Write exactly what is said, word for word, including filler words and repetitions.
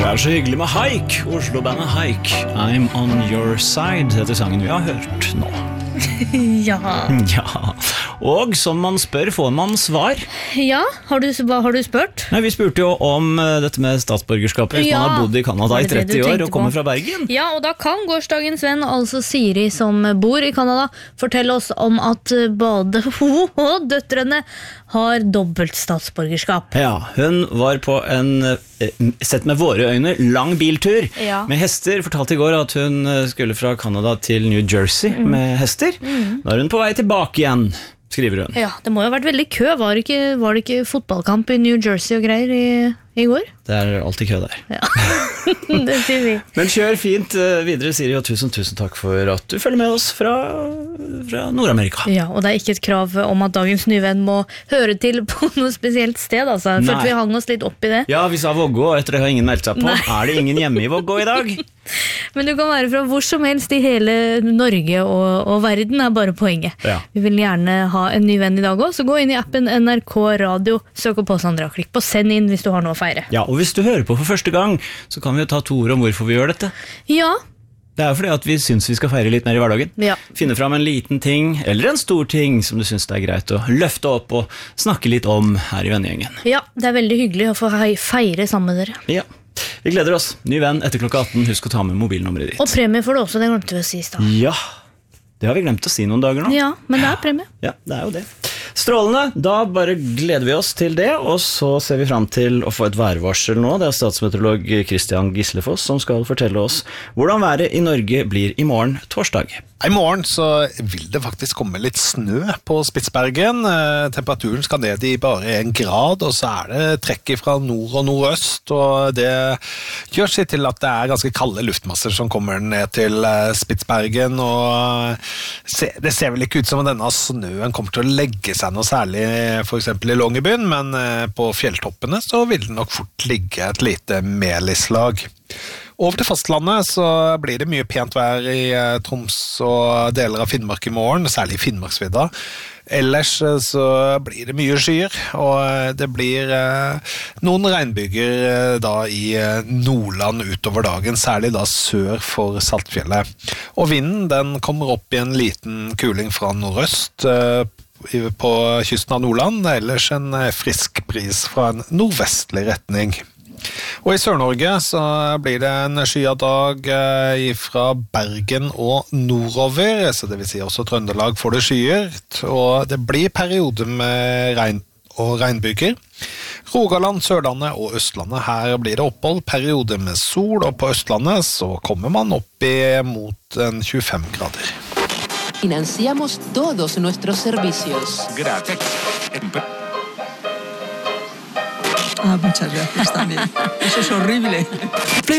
er så hyggelig med Haik, Oslo-bandet Haik. I'm on your side, heter sangen vi har hørt nå. Ja. Ja, og som man spør, får man svar. Ja, har du, hva har du spurt? Nei, vi spurte jo om uh, dette med statsborgerskapet, hvis Ja. man har bodd i Kanada i Det er det tretti du år tenkte og kommer på. fra Bergen. Ja, og da kan gårsdagens venn, altså Siri som bor i Kanada, fortelle oss om at både hun og døtrene har dobbelt statsborgerskap. Ja, hun var på en, uh, sett med våre øyne, lang biltur Ja. med hester. Fortalte i går at hun uh, skulle fra Kanada til New Jersey mm. med hester. Mm. Nå er hun på vei tilbake igjen, skriver hun. Ja, det må jo ha vært veldig kø. Var det ikke, var det ikke fotballkamp i New Jersey og greier i, i går? Det er alltid kø der. Ja, det sier vi. Men kjør fint uh, videre, Siri, og tusen, tusen takk for at du følger med oss fra, fra Nord-Amerika. Ja, og det er ikke et krav om at dagens nyvenn må høre til på noe spesielt sted, altså. Nei. Følte vi hang oss litt opp i det. Ja, vi sa Vågå, og etter det har ingen meldt seg på. Nei. Er det ingen hjemme i Vågå i dag? Men du kan være fra hvor som helst i hele Norge og, og verden er bare poenget. Ja. Vi vil gjerne ha en ny venn i dag også, så gå inn i appen N R K Radio, søk opp på Sandra, klikk på send inn hvis du har noe å feire. Ja, og hvis du hører på for første gang, så kan vi jo ta to ord om hvorfor vi gjør dette. Ja, Det er jo fordi at vi synes vi skal feire litt mer i hverdagen. Ja. Finne fram en liten ting, eller en stor ting, som du synes det er greit å løfte opp og snakke litt om her i vennegjengen. ja, det er veldig hyggelig å få hei- feire sammen med dere. Ja, vi gleder oss. Ny venn etter klokka atten. Husk å ta med mobilnummeret ditt. Og premie får du også, det glemte vi å si i stad. Ja, det har vi glemt å si noen dager nå. Ja, men det er premie. Ja, det er jo det. Strålende, da bare gleder vi oss til det, og så ser vi frem til å få et værvarsel nå. Det er statsmeteorolog Christian Gislefoss som skal fortelle oss hvordan været i Norge blir i morgen torsdag. I morgen så vil det faktisk komme litt snø på Spitsbergen. Eh, temperaturen skal ned i bare en grad, og så er det trekk fra nord og nordøst, og det gjør seg til at det er ganske kalde luftmasser som kommer ned til eh, Spitsbergen, og se, det ser vel ikke ut som om denne snøen kommer til å legge seg noe særlig for eksempel i Longyearbyen, men eh, på fjelltoppene så vil det nok fort ligge et lite melislag. Over til fastlandet så blir det mye pent vær i Troms og deler av Finnmark i morgen, særlig i Finnmarksvidda. Ellers så blir det mye skyer, og det blir noen regnbyger da i Nordland utover dagen, særlig da sør for Saltfjellet. Og vinden den kommer opp i en liten kuling fra nordøst på kysten av Nordland, ellers en frisk bris fra en nordvestlig retning. Og i Sør-Norge så blir det en skyet dag fra Bergen og nordover, så det vil si også Trøndelag får det skyet, og det blir perioder med regn og regnbyger. Rogaland, Sørlandet og Østlandet, her blir det opphold, perioder med sol, og på Østlandet så kommer man opp i mot en tjuefem grader. Financiamos todos nuestros servicios. Gracias. Ah, muchas gracias también. Eso es horrible.